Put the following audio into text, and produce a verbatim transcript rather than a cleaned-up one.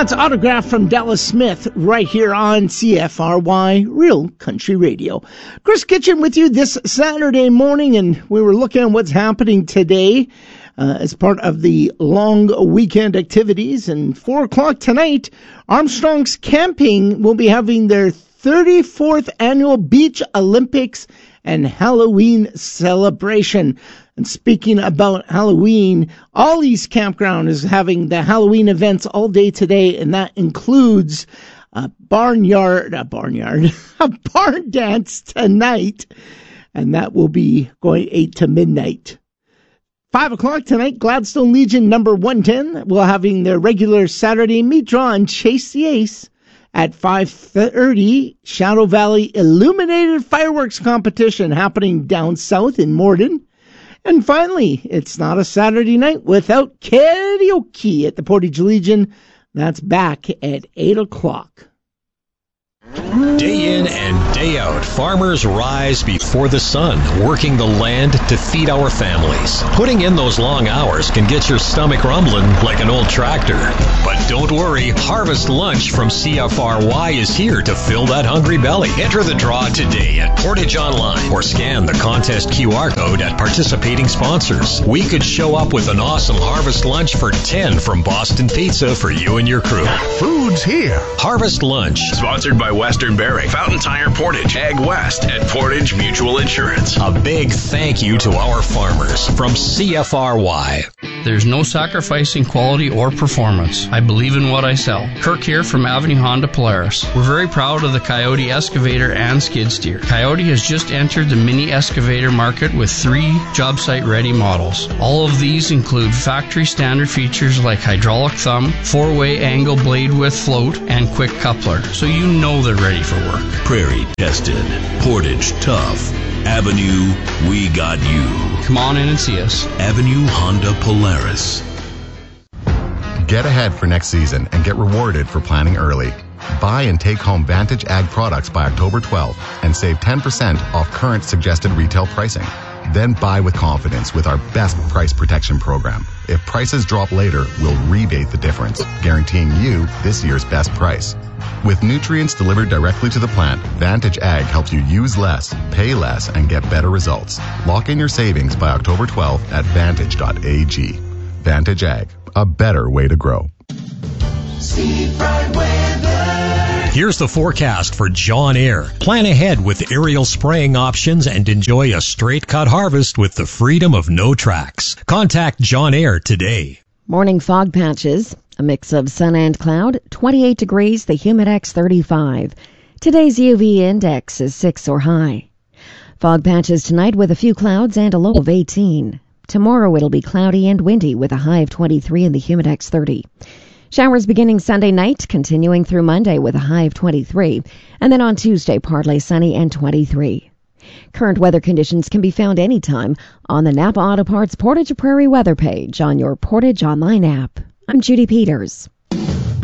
That's Autograph from Dallas Smith right here on C F R Y Real Country Radio. Chris Kitchen with you this Saturday morning, and we were looking at what's happening today uh, as part of the long weekend activities. And four o'clock tonight, Armstrong's Camping will be having their thirty-fourth annual Beach Olympics and Halloween celebration. And speaking about Halloween, Ollie's Campground is having the Halloween events all day today, and that includes a barnyard, a barnyard, a barn dance tonight, and that will be going eight to midnight. Five o'clock tonight, Gladstone Legion number one ten will having their regular Saturday meat draw and Chase the Ace. At five thirty, Shadow Valley Illuminated Fireworks Competition happening down south in Morden. And finally, it's not a Saturday night without karaoke at the Portage Legion. That's back at eight o'clock. Day in and day out, farmers rise before the sun, working the land to feed our families. Putting in those long hours can get your stomach rumbling like an old tractor. But don't worry, Harvest Lunch from C F R Y is here to fill that hungry belly. Enter the draw today at Portage Online or scan the contest Q R code at participating sponsors. We could show up with an awesome Harvest Lunch for ten from Boston Pizza for you and your crew. Food's here. Harvest Lunch. Sponsored by Western Berry, Fountain Tire Portage, Ag West, and Portage Mutual Insurance. A big thank you to our farmers from C F R Y. There's no sacrificing quality or performance. I believe in what I sell. Kirk here from Avenue Honda Polaris. We're very proud of the Coyote Excavator and Skid Steer. Coyote has just entered the mini excavator market with three job site ready models. All of these include factory standard features like hydraulic thumb, four-way angle blade width float, and quick coupler, so you know they're ready for work. Prairie tested, Portage tough. Avenue, we got you. Come on in and see us. Avenue Honda Polaris. Get ahead for next season and get rewarded for planning early. Buy and take home Vantage Ag products by October twelfth and save ten percent off current suggested retail pricing. Then buy with confidence with our best price protection program. If prices drop later, we'll rebate the difference, guaranteeing you this year's best price. With nutrients delivered directly to the plant, Vantage Ag helps you use less, pay less, and get better results. Lock in your savings by October twelfth at vantage dot a g. Vantage Ag, a better way to grow. Seafront weather. Here's the forecast for John Eyre. Plan ahead with aerial spraying options and enjoy a straight cut harvest with the freedom of no tracks. Contact John Eyre today. Morning fog patches. A mix of sun and cloud, twenty-eight degrees, the Humidex thirty-five. Today's U V index is six or high. Fog patches tonight with a few clouds and a low of eighteen. Tomorrow it'll be cloudy and windy with a high of twenty-three and the Humidex thirty. Showers beginning Sunday night, continuing through Monday with a high of twenty-three. And then on Tuesday, partly sunny and twenty-three. Current weather conditions can be found anytime on the Napa Auto Parts Portage Prairie weather page on your Portage Online app. I'm Judy Peters.